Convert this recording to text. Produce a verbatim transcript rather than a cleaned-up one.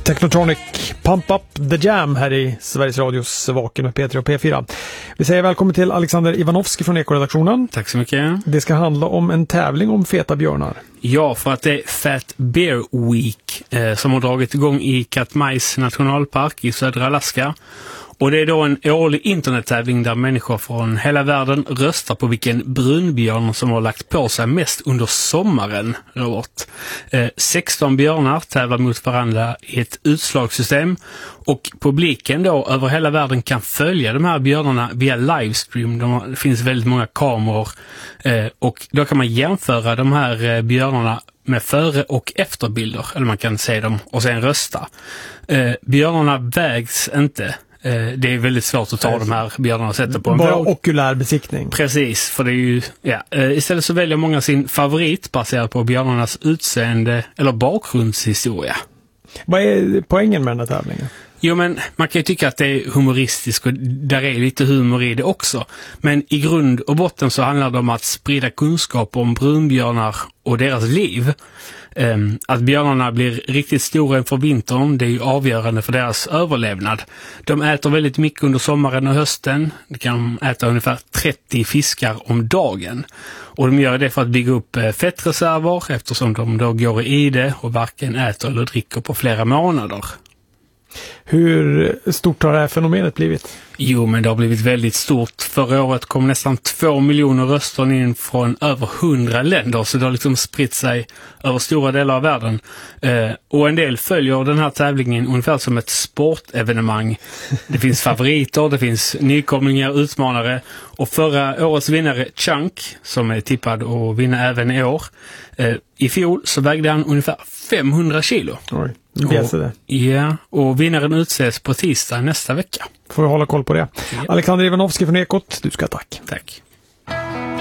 Technotronic Pump Up the Jam här i Sveriges Radios Vaken med P tre och P fyra. Vi säger välkommen till Alexander Ivanovski från Ekoredaktionen. Tack så mycket. Det ska handla om en tävling om feta björnar. Ja, för att det är Fat Bear Week eh, som har dragit igång i Katmais nationalpark i södra Alaska. Och det är då en årlig internettävling där människor från hela världen röstar på vilken brunbjörn som har lagt på sig mest under sommaren, Robert. Eh, sexton björnar tävlar mot varandra i ett utslagssystem och publiken då över hela världen kan följa de här björnarna via livestream. De, det finns väldigt många kameror eh, och då kan man jämföra de här eh, björnarna med före- och efterbilder, eller man kan se dem och sen rösta. Eh, björnarna vägs inte. Det är väldigt svårt att ta de här björnarna och sätta på en Bara våg. okulär besiktning. Precis, för det är ju, ja, istället så väljer många sin favorit baserat på björnarnas utseende eller bakgrundshistoria. Vad är poängen med den här tävlingen? Jo, men man kan ju tycka att det är humoristiskt och där är lite humor i det också. Men i grund och botten så handlar det om att sprida kunskap om brunbjörnar och deras liv. Um, att björnarna blir riktigt stora inför vintern, det är ju avgörande för deras överlevnad. De äter väldigt mycket under sommaren och hösten. De kan äta ungefär trettio fiskar om dagen. Och de gör det för att bygga upp eh, fettreserver eftersom de då går i det och varken äter eller dricker på flera månader. Hur stort har det här fenomenet blivit? Jo, men det har blivit väldigt stort. Förra året kom nästan två miljoner röster in från över hundra länder, så det har liksom spritt sig över stora delar av världen. Eh, och en del följer den här tävlingen ungefär som ett sportevenemang. Det finns favoriter, det finns nykomlingar, utmanare. Och förra årets vinnare, Chunk, som är tippad att vinna även i år, eh, i fjol så vägde han ungefär femhundra kilo. Oj, det och, det. Ja, och vinnaren utses på tisdag nästa vecka. Får vi hålla koll på det. Ja. Alexander Ivanovski från Ekot, du ska tack. Tack.